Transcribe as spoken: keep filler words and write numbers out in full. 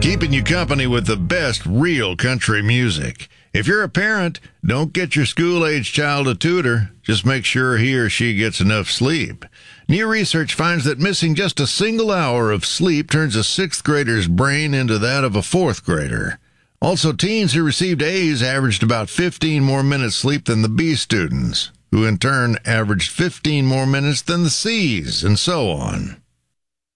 keeping you company with the best real country music. If you're a parent, don't get your school-age child a tutor. Just make sure he or she gets enough sleep. New research finds that missing just a single hour of sleep turns a sixth grader's brain into that of a fourth grader. Also, teens who received A's averaged about fifteen more minutes sleep than the B students, who in turn averaged fifteen more minutes than the C's, and so on.